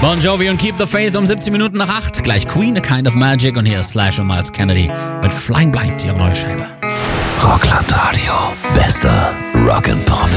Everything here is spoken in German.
Bon Jovi und Keep the Faith um 17 Minuten nach 8. Gleich Queen, A Kind of Magic und hier ist Slash und Miles Kennedy mit Flying Blind, ihre neue Scheibe. Rockland Radio. Bester Rock'n'Pop.